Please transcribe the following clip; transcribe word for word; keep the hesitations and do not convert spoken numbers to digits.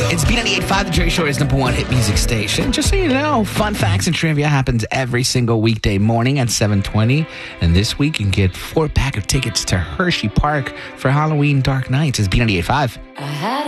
It's B ninety-eight point five, the Dre Show is number one hit music station. Just so you know, fun facts and trivia happens every single weekday morning at seven twenty. And this week, you can get four pack of tickets to Hershey Park for Halloween Dark Nights. It's B ninety-eight point five.